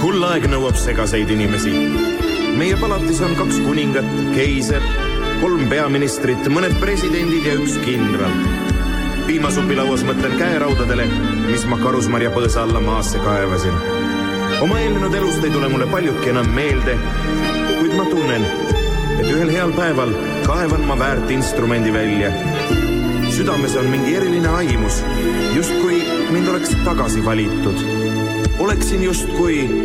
Hull aeg nõuab segaseid inimesi. Meie palatis on 2 kuningat, keiser, 3 peaministrit, mõned presidendid ja 1 kindral. Piimasupilauas mõtlen käeraudadele, mis ma Karusmarja põõsa alla maasse kaevasin. Oma eelnenud elust ei tule mulle paljuki enam meelde, kuid ma tunnen, et ühel heal päeval kaevan ma väärt instrumendi välja. Südames on mingi eriline aimus, justkui mind oleks tagasi valitud. Oleksin justkui